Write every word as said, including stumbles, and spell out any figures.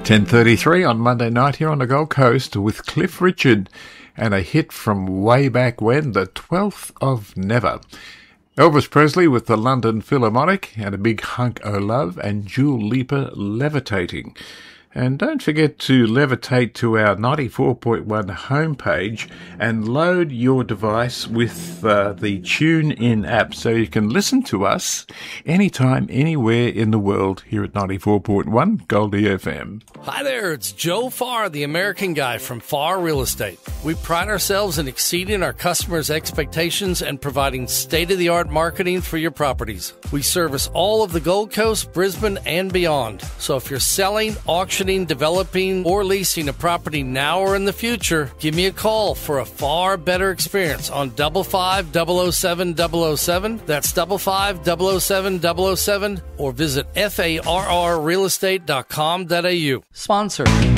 ten thirty-three on Monday night here on the Gold Coast with Cliff Richard and a hit from way back when, the twelfth of Never. Elvis Presley with the London Philharmonic and a big hunk o' love, and Dua Lipa, Levitating. And don't forget to levitate to our ninety-four point one homepage and load your device with uh, the TuneIn app so you can listen to us anytime, anywhere in the world here at ninety-four point one Goldie F M. Hi there, it's Joe Farr, the American Guy from Farr Real Estate. We pride ourselves in exceeding our customers' expectations and providing state-of-the-art marketing for your properties. We service all of the Gold Coast, Brisbane, and beyond. So if you're selling, auctioning, developing, or leasing a property now or in the future, give me a call for a far better experience on double five double oh seven double oh seven. That's double five double oh seven double oh seven, or visit F A R R real estate dot com dot A U. Sponsor.